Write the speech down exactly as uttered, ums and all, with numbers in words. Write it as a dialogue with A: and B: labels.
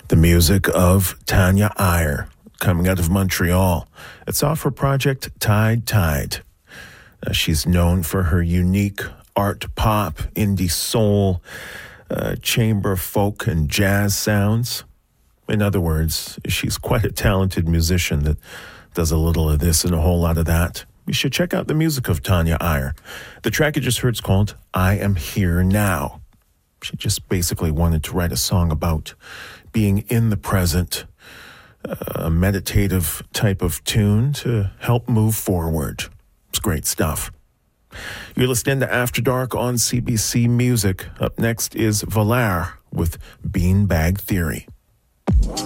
A: The music of Tanya Iyer, coming out of Montreal. It's off her project Tide Tide. Uh, she's known for her unique art pop, indie soul, uh, chamber folk, and jazz sounds. In other words, she's quite a talented musician that does a little of this and a whole lot of that. You should check out the music of Tanya Iyer. The track you just heard is called I Am Here Now. She just basically wanted to write a song about being in the present, a meditative type of tune to help move forward. It's great stuff. You're listening to After Dark on C B C Music. Up next is Valère with Beanbag Theory.